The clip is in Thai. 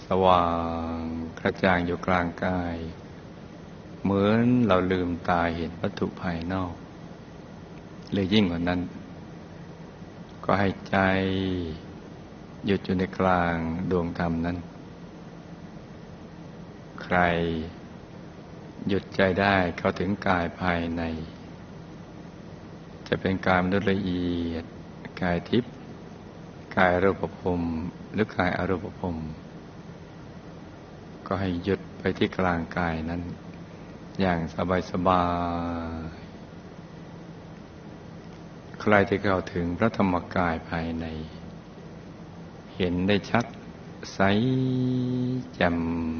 สว่างกระจ่างอยู่กลางกายเหมือนเราลืมตาเห็นวัตถุภายนอกหรือยิ่งกว่านั้นก็ให้ใจหยุดอยู่ในกลางดวงธรรมนั้นใครหยุดใจได้เข้าถึงกายภายในจะเป็นกายมนุษย์ละเอียดกายทิพย์กายรูปภพหรือกายอรูปภพก็ให้หยุดไปที่กลางกายนั้นอย่างสบายๆใครที่เข้าถึงพระธรรมกายภายในเห็นได้ชัดใสแจ่ม